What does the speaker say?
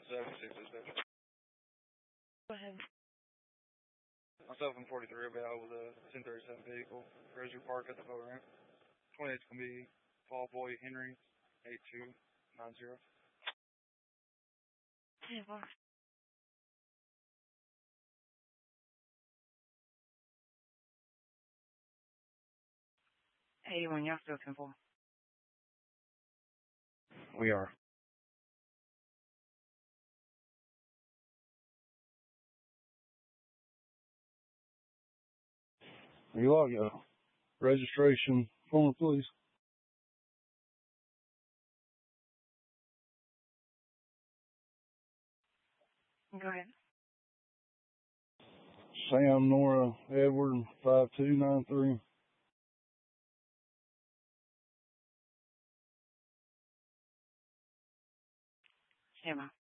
7607. Go ahead. Myself and 43 about with a 1037 vehicle. Rosary Park at the boat ramp. 28's going to be Paul Boy Henry, 8290. Hey, well. Hey, when y'all still 10-4. We are. You are, yeah. Registration form, please. Go ahead. Sam Nora Edward 5293. Hey, ma.